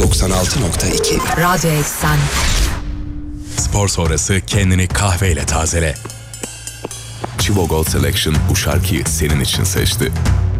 96.2 Radyo Eksen. Spor sonrası kendini kahveyle tazele. Chivo Gold Selection bu şarkıyı senin için seçti.